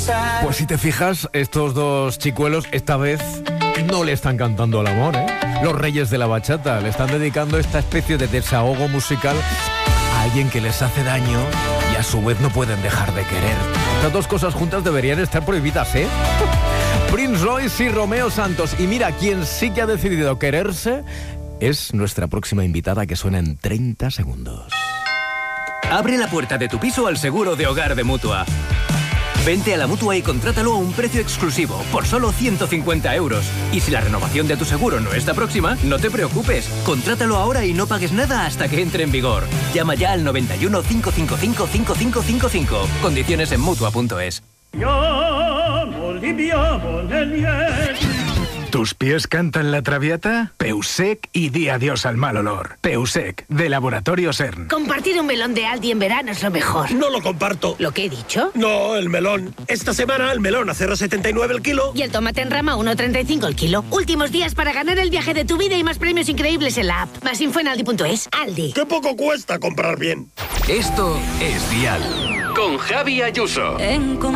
Pues si te fijas, estos dos chicuelos esta vez no le están cantando al amor, ¿eh? Los reyes de la bachata le están dedicando esta especie de desahogo musical a alguien que les hace daño y a su vez no pueden dejar de querer. Estas dos cosas juntas deberían estar prohibidas, ¿eh? Prince Royce y Romeo Santos. Y mira, quien sí que ha decidido quererse es nuestra próxima invitada, que suena en 30 segundos. Abre la puerta de tu piso al seguro de hogar de Mutua. Vente a la Mutua y contrátalo a un precio exclusivo, por solo 150 euros. Y si la renovación de tu seguro no está próxima, no te preocupes. Contrátalo ahora y no pagues nada hasta que entre en vigor. Llama ya al 91 555 5555. Condiciones en Mutua.es. ¿Tus pies cantan la traviata? Peusec y di adiós al mal olor. Peusec, de Laboratorio CERN. Compartir un melón de Aldi en verano es lo mejor. No lo comparto. ¿Lo que he dicho? No, el melón. Esta semana el melón a 0,79 el kilo. Y el tomate en rama 1,35 el kilo. Últimos días para ganar el viaje de tu vida y más premios increíbles en la app. Más info en aldi.es. Aldi. ¡Qué poco cuesta comprar bien! Esto es Dial. Con Javi Ayuso.